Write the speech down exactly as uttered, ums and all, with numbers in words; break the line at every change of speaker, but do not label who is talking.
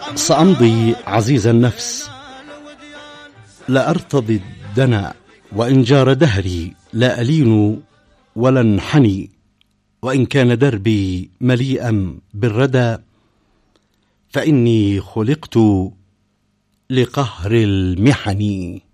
سأمضي عزيز النفس، لا أرتضي الدنا، وإن جار دهري لا ألين ولا انحني، وإن كان دربي مليئا بالردى فإني خلقت لقهر المحن.